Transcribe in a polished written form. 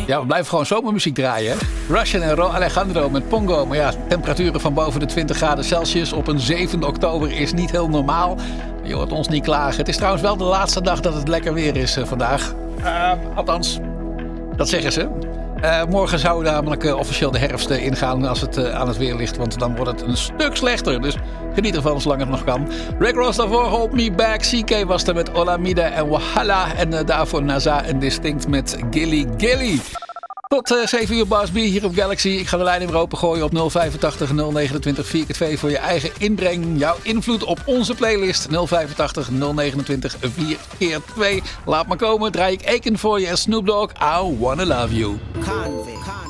Ja, we blijven gewoon zomermuziek draaien. Hè? Russian en Alejandro met Pongo. Maar ja, temperaturen van boven de 20 graden Celsius op een 7 oktober is niet heel normaal. Je hoort ons niet klagen. Het is trouwens wel de laatste dag dat het lekker weer is vandaag. Althans, dat zeggen ze. Morgen zou namelijk officieel de herfst ingaan als het aan het weer ligt. Want dan wordt het een stuk slechter. Dus geniet ervan zolang het nog kan. Rick Ross daarvoor, Hold Me Back. CK was er met Olamide en Wahala. En daarvoor Naza en Distinct met Gilly Gilly. Tot 7 uur Bas B hier op Galaxy. Ik ga de lijn weer opengooien op 085 029 4x2 voor je eigen inbreng. Jouw invloed op onze playlist 085 029 4x2. Laat maar komen, draai ik Aiken voor je en Snoop Dogg. I Wanna Love You. Convict.